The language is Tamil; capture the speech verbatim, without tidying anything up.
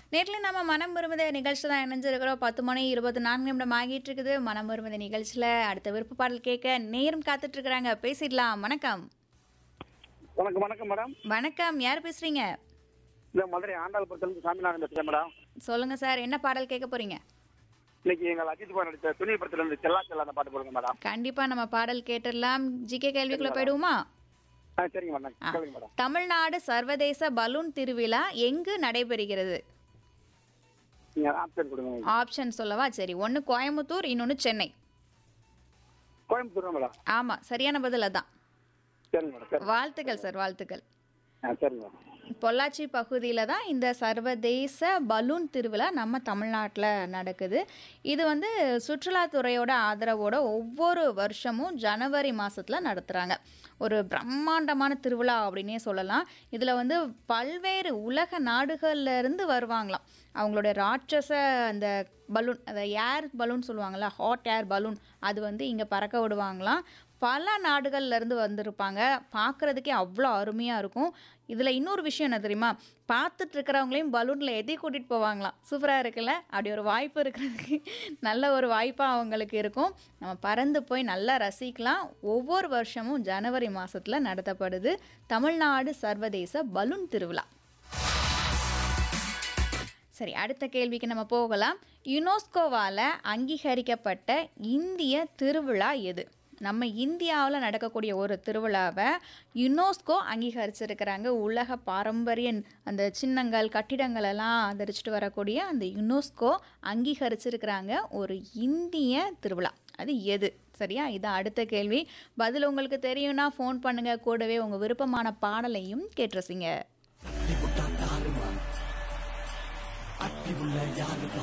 நேர்ல நம்ம மனம் விரும்புத நிகழ்ச்சி தான் இணைஞ்சிருக்கிறோம். பத்து மணி இருபத்தி நான்கு நிமிடம் ஆகிட்டு இருக்குது. மனம் விரும்புத நிகழ்ச்சியில் அடுத்த விருப்ப பாடல் கேட்க நேரம் காத்துட்டு இருக்கிறாங்க. பேசிடலாம். வணக்கம். வணக்கம் வணக்கம் மேடம். வணக்கம். யார் பேசுறீங்க? இந்த மதுரை ஆண்டாள்புரத்துல சாமிநாதன் பேசுறேன் மேடம். சொல்லுங்க சார், என்ன பாடல் கேட்க போறீங்க? இன்னைக்கு எங்கள் அஜித் குமார் நடித்த துணி படத்துல இருந்து செல்லா செல்லா அந்த பாட்டு போடுங்க மேடம். கண்டிப்பா நம்ம பாடல் கேட்டுடலாம். ஜிகே கேள்விக்குள்ள போயிடுவோமா? ஆ சரிங்க மேடம், கேளுங்க மேடம். தமிழ்நாடு சர்வதேச பலூன் திருவிழா எங்கு நடைபெறுகிறது? நீங்க ஆப்ஷன் கொடுங்க. ஆப்ஷன் சொல்லவா? சரி, ஒன்று கோயம்புத்தூர், இன்னொன்று சென்னை. கோயம்புத்தூர் மேடம். ஆமா, சரியான பதில் அதான். சரிங்க மேடம், சரி. வாழ்த்துக்கள் சார், வாழ்த்துக்கள். ஆ சரிங்க மேடம். பொள்ளாச்சி பகுதியில் தான் இந்த சர்வதேச பலூன் திருவிழா நம்ம தமிழ்நாட்டில் நடக்குது. இது வந்து சுற்றுலாத்துறையோட ஆதரவோட ஒவ்வொரு வருஷமும் ஜனவரி மாதத்தில் நடத்துகிறாங்க. ஒரு பிரம்மாண்டமான திருவிழா அப்படின்னே சொல்லலாம். இதில் வந்து பல்வேறு உலக நாடுகள்ல இருந்து வருவாங்களாம். அவங்களோட ராட்சச அந்த பலூன், அந்த ஏர் பலூன் சொல்லுவாங்கள்ல, ஹாட் ஏர் பலூன், அது வந்து இங்கே பறக்க விடுவாங்களாம். பல நாடுகள்லேருந்து வந்திருப்பாங்க. பார்க்குறதுக்கே அவ்வளோ அருமையாக இருக்கும். இதில் இன்னொரு விஷயம் என்ன தெரியுமா? பார்த்துட்டு இருக்கிறவங்களையும் பலூனில் எதை கூட்டிகிட்டு போவாங்களாம். சூப்பராக இருக்குல்ல? அப்படி ஒரு வாய்ப்பு இருக்கிறதுக்கு நல்ல ஒரு வாய்ப்பாக அவங்களுக்கு இருக்கும். நம்ம பறந்து போய் நல்லா ரசிக்கலாம். ஒவ்வொரு வருஷமும் ஜனவரி மாதத்தில் நடத்தப்படுது தமிழ்நாடு சர்வதேச பலூன் திருவிழா. சரி, அடுத்த கேள்விக்கு நம்ம போகலாம். யுனெஸ்கோவால் அங்கீகரிக்கப்பட்ட இந்திய திருவிழா எது? நம்ம இந்தியாவில் நடக்கக்கூடிய ஒரு திருவிழாவை யுனெஸ்கோ அங்கீகரிச்சிருக்கிறாங்க. உலக பாரம்பரிய அந்த சின்னங்கள் கட்டிடங்கள் எல்லாம் ஆதரிச்சுட்டு வரக்கூடிய அந்த யுனெஸ்கோ அங்கீகரிச்சிருக்கிறாங்க ஒரு இந்திய திருவிழா. அது எது? சரியா? இது அடுத்த கேள்வி. பதில் உங்களுக்கு தெரியும்னா ஃபோன் பண்ணுங்க. கூடவே உங்கள் விருப்பமான பாடலையும் கேட்டுருசிங்க.